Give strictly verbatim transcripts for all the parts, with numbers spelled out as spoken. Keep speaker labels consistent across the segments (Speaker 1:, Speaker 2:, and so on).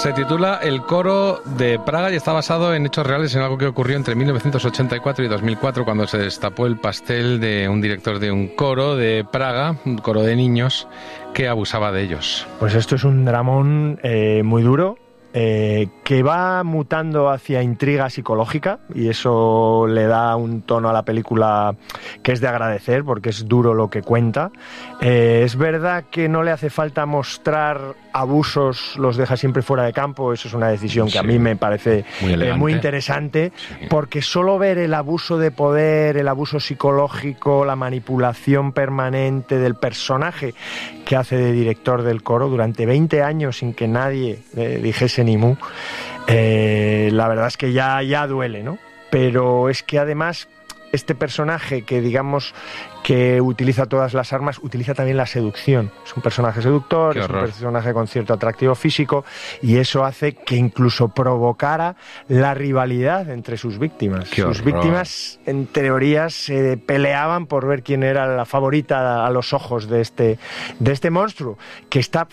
Speaker 1: Se titula El coro de Praga y está basado en hechos reales, en algo que ocurrió entre mil novecientos ochenta y cuatro y dos mil cuatro, cuando se destapó el pastel de un director de un coro de Praga, un coro de niños, que abusaba de ellos.
Speaker 2: Pues esto es un dramón eh, muy duro, eh, que va mutando hacia intriga psicológica, y eso le da un tono a la película que es de agradecer, porque es duro lo que cuenta. Eh, es verdad que no le hace falta mostrar abusos, los deja siempre fuera de campo. Eso es una decisión que sí, a mí me parece muy, eh, muy interesante, sí. Porque solo ver el abuso de poder, el abuso psicológico, la manipulación permanente del personaje que hace de director del coro durante veinte años sin que nadie eh, dijese ni mu, eh, la verdad es que ya, ya duele, ¿no? Pero es que además este personaje que digamos que utiliza todas las armas, utiliza también la seducción. Es un personaje seductor, es un personaje con cierto atractivo físico, y eso hace que incluso provocara la rivalidad entre sus víctimas.
Speaker 1: Qué
Speaker 2: sus
Speaker 1: horror. Víctimas,
Speaker 2: en teoría, se peleaban por ver quién era la favorita a los ojos de este, de este monstruo, que está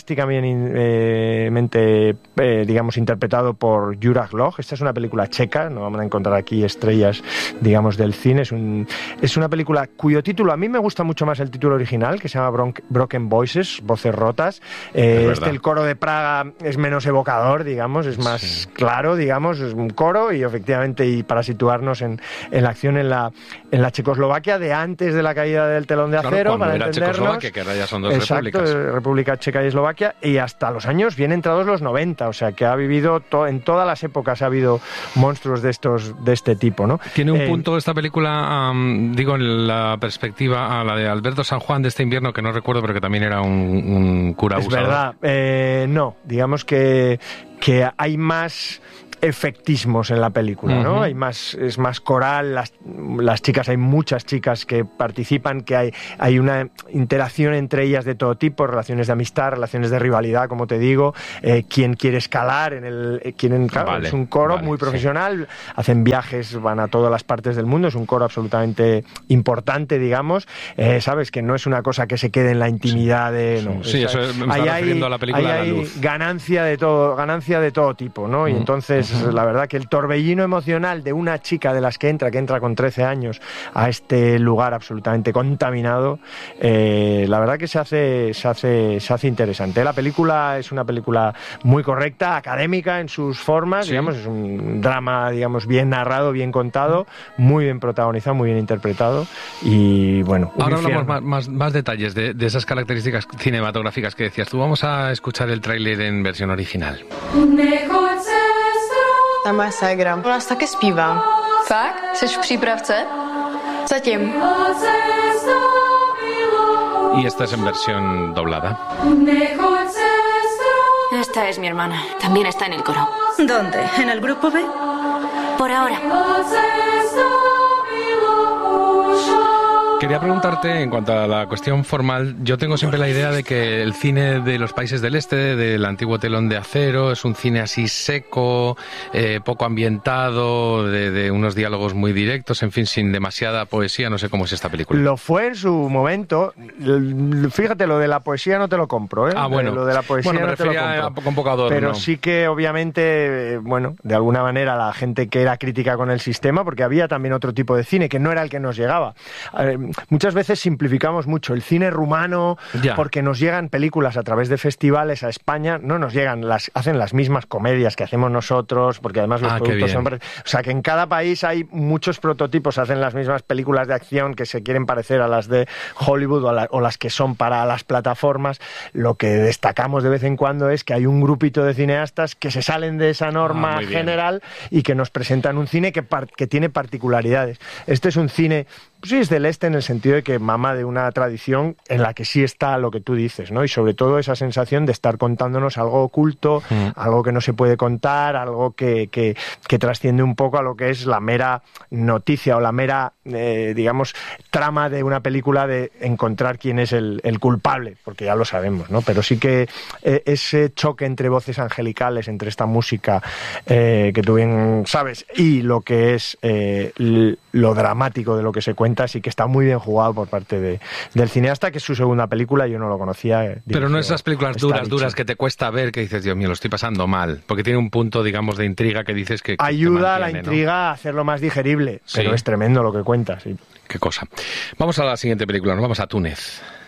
Speaker 2: fantásticamente, eh, digamos, interpretado por Juraj Loh. Esta es una película checa, no vamos a encontrar aquí estrellas, digamos, del cine. Es, un, es una película cuyo título, a mí me gusta mucho más el título original, que se llama Bron- Broken Voices, Voces Rotas. Eh, este, el coro de Praga, es menos evocador, digamos, es más sí. claro, digamos, es un coro, y efectivamente, y para situarnos en, en la acción en la, en la Checoslovaquia de antes de la caída del telón de acero,
Speaker 1: claro,
Speaker 2: para
Speaker 1: era
Speaker 2: entendernos.
Speaker 1: Checoslovaquia, que ahora ya son dos
Speaker 2: Exacto,
Speaker 1: repúblicas.
Speaker 2: República Checa y Eslovaquia, y hasta los años bien entrados los noventa, o sea que ha vivido, to- en todas las épocas ha habido monstruos de estos, de este tipo, ¿no?
Speaker 1: Tiene un
Speaker 2: eh,
Speaker 1: punto esta película, um, digo, en la perspectiva a la de Alberto San Juan de este invierno, que no recuerdo, pero que también era un, un cura abusador.
Speaker 2: Es verdad, eh, no, digamos que, que hay más efectismos en la película, ¿no? Uh-huh. Hay más, es más coral, las, las chicas, hay muchas chicas que participan, que hay, hay una interacción entre ellas de todo tipo, relaciones de amistad, relaciones de rivalidad, como te digo, eh, quien quiere escalar, en el, eh, quieren, claro, vale, es un coro vale, muy profesional, sí. Hacen viajes, van a todas las partes del mundo, es un coro absolutamente importante, digamos, eh, sabes, que no es una cosa que se quede en la intimidad de... No,
Speaker 1: sí,
Speaker 2: es,
Speaker 1: eso es, me está refiriendo
Speaker 2: hay,
Speaker 1: a la película
Speaker 2: hay,
Speaker 1: La Luz.
Speaker 2: Ganancia de todo, ganancia de todo tipo, ¿no? Y uh-huh. entonces la verdad que el torbellino emocional de una chica de las que entra, que entra con trece años a este lugar absolutamente contaminado, eh, la verdad que se hace, se hace, se hace interesante. La película es una película muy correcta, académica en sus formas, sí. digamos, es un drama, digamos, bien narrado, bien contado, muy bien protagonizado, muy bien interpretado, y bueno.
Speaker 1: Ahora hablamos más, más, más detalles de, de esas características cinematográficas que decías tú. Vamos a escuchar el tráiler en versión original.
Speaker 3: Ta moje ségra. U nás taky zpívá.
Speaker 4: Fakt? Jsi v přípravce?
Speaker 3: Zatím.
Speaker 1: Y esta es en versión doblada.
Speaker 5: Esta es mi hermana. También está en el coro.
Speaker 3: ¿Dónde? ¿En el grupo B?
Speaker 5: Por ahora.
Speaker 1: Quería preguntarte, en cuanto a la cuestión formal, yo tengo siempre la idea de que el cine de los países del este, del antiguo telón de acero, es un cine así seco, eh, poco ambientado, de, de unos diálogos muy directos, en fin, sin demasiada poesía. No sé cómo es esta película.
Speaker 2: Lo fue en su momento. Fíjate, lo de la poesía no te lo compro, ¿eh?
Speaker 1: Ah, bueno.
Speaker 2: Lo de la poesía
Speaker 1: bueno, me
Speaker 2: no te lo
Speaker 1: refería
Speaker 2: compro.
Speaker 1: a un poco adorno.
Speaker 2: Pero sí que, obviamente, eh, bueno, de alguna manera la gente que era crítica con el sistema, porque había también otro tipo de cine que no era el que nos llegaba. Eh, Muchas veces simplificamos mucho el cine rumano, ya. porque nos llegan películas a través de festivales a España, no nos llegan, las hacen las mismas comedias que hacemos nosotros, porque además los
Speaker 1: ah,
Speaker 2: productos son... O sea, que en cada país hay muchos prototipos, hacen las mismas películas de acción que se quieren parecer a las de Hollywood o, la, o las que son para las plataformas. Lo que destacamos de vez en cuando es que hay un grupito de cineastas que se salen de esa norma ah, general y que nos presentan un cine que, par- que tiene particularidades. Este es un cine... Sí, es del este en el sentido de que mama de una tradición en la que sí está lo que tú dices, ¿no? Y sobre todo esa sensación de estar contándonos algo oculto, mm. algo que no se puede contar, algo que, que, que trasciende un poco a lo que es la mera noticia o la mera, eh, digamos, trama de una película de encontrar quién es el, el culpable, porque ya lo sabemos, ¿no? Pero sí que eh, ese choque entre voces angelicales, entre esta música eh, que tú bien sabes, y lo que es eh, lo dramático de lo que se cuenta cuentas y que está muy bien jugado por parte de, del cineasta, que es su segunda película, yo no lo conocía. Eh,
Speaker 1: Pero no esas películas duras,
Speaker 2: dicho.
Speaker 1: duras que te cuesta ver, que dices, Dios mío, lo estoy pasando mal, porque tiene un punto, digamos, de intriga que dices que... que
Speaker 2: ayuda a la
Speaker 1: mantiene,
Speaker 2: intriga,
Speaker 1: ¿no?
Speaker 2: a hacerlo más digerible,
Speaker 1: Sí.
Speaker 2: pero es tremendo lo que cuenta, sí.
Speaker 1: Qué cosa. Vamos a la siguiente película, nos vamos a Túnez.